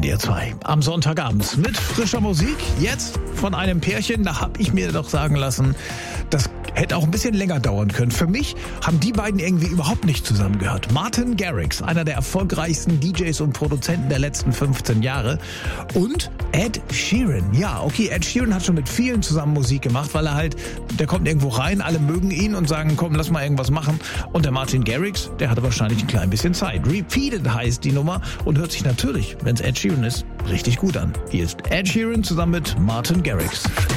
ihr zwei. Am Sonntagabend mit frischer Musik. Jetzt von einem Pärchen, da habe ich mir doch sagen lassen, das hätte auch ein bisschen länger dauern können. Für mich haben die beiden irgendwie überhaupt nicht zusammengehört. Martin Garrix, einer der erfolgreichsten DJs und Produzenten der letzten 15 Jahre. Und Ed Sheeran. Ja, okay, Ed Sheeran hat schon mit vielen zusammen Musik gemacht, weil der kommt irgendwo rein, alle mögen ihn und sagen, komm, lass mal irgendwas machen. Und der Martin Garrix, der hatte wahrscheinlich ein klein bisschen Zeit. Repeated heißt die Nummer und hört sich natürlich, wenn es Ed Sheeran ist, richtig gut an. Hier ist Ed Sheeran zusammen mit Martin Garrix.